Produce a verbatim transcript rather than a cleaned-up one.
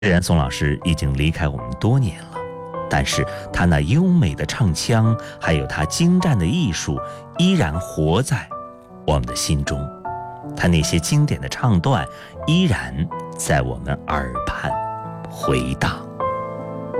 虽然宋老师已经离开我们多年了，但是他那优美的唱腔，还有他精湛的艺术，依然活在我们的心中。他那些经典的唱段，依然在我们耳畔回荡。